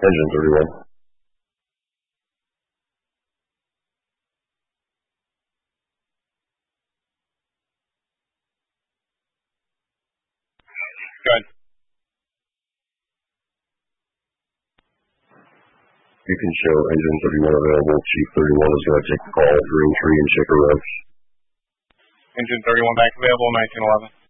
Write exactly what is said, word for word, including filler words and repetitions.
Engine thirty-one. Good. You can show engine thirty-one available. Chief thirty-one is going to take the call. Green Tree and Shaker Road. Engine thirty-one back available, nineteen eleven.